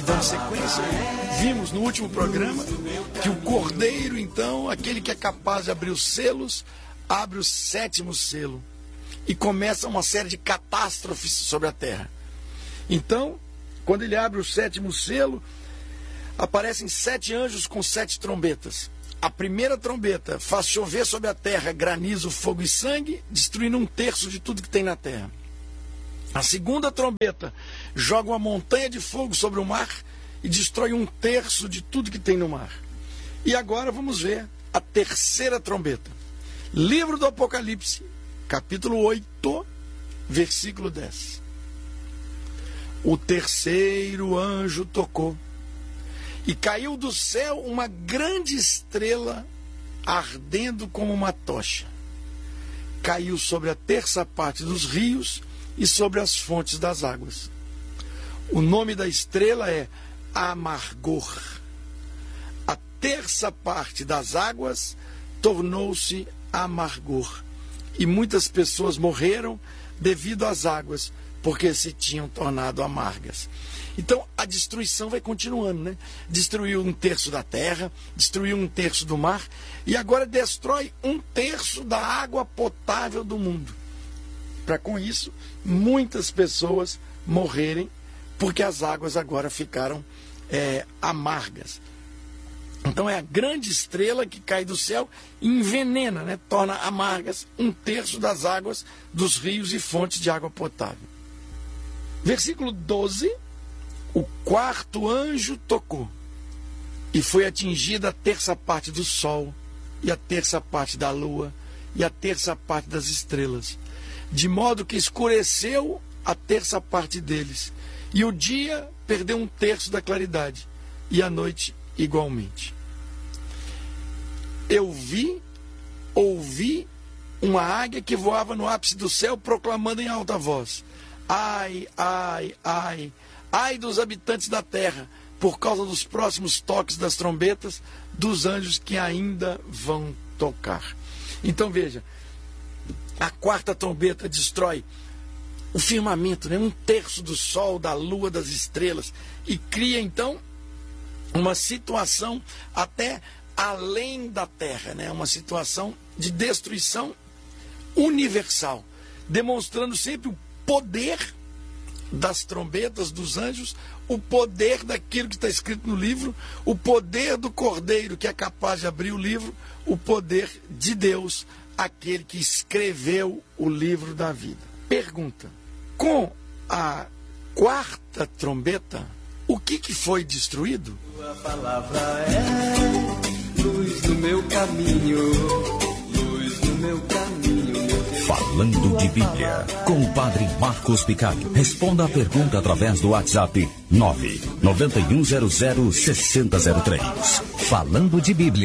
dando sequência, vimos no último programa que o Cordeiro, então, aquele que é capaz de abrir os selos, abre o 7º selo e começa uma série de catástrofes sobre a terra. Então, quando ele abre o 7º selo, aparecem 7 anjos com 7 trombetas. A primeira trombeta faz chover sobre a terra granizo, fogo e sangue, destruindo 1/3 de tudo que tem na terra. A segunda trombeta joga uma montanha de fogo sobre o mar e destrói 1/3 de tudo que tem no mar. E agora vamos ver a terceira trombeta. Livro do Apocalipse, capítulo 8, versículo 10. O terceiro anjo tocou, e caiu do céu uma grande estrela ardendo como uma tocha. Caiu sobre a terça parte dos rios e sobre as fontes das águas. O nome da estrela é Amargor. A terça parte das águas tornou-se amargor, e muitas pessoas morreram devido às águas, porque se tinham tornado amargas. Então a destruição vai continuando, né? Destruiu 1/3 da terra, destruiu 1/3 do mar, e agora destrói 1/3 da água potável do mundo. Para com isso, muitas pessoas morrerem, porque as águas agora ficaram amargas. Então é a grande estrela que cai do céu e envenena, né? Torna amargas 1/3 das águas dos rios e fontes de água potável. Versículo 12. O 4º anjo tocou, e foi atingida a terça parte do sol, e a terça parte da lua, e a terça parte das estrelas, de modo que escureceu a terça parte deles, e o dia perdeu 1/3 da claridade, e a noite igualmente. Eu ouvi uma águia que voava no ápice do céu, proclamando em alta voz: ai, ai, ai, ai dos habitantes da terra, por causa dos próximos toques das trombetas dos anjos que ainda vão tocar. Então veja, a 4ª trombeta destrói o firmamento, né? 1/3 do sol, da lua, das estrelas, e cria então uma situação até além da terra, né? Uma situação de destruição universal, demonstrando sempre o poder das trombetas dos anjos, o poder daquilo que está escrito no livro, o poder do Cordeiro que é capaz de abrir o livro, o poder de Deus, aquele que escreveu o livro da vida. Pergunta: com a 4ª trombeta, o que foi destruído? Tua palavra é luz no meu caminho, luz no meu caminho. Falando de Bíblia, com o Padre Marcos Picário. Responda a pergunta através do WhatsApp 991006003. Falando de Bíblia.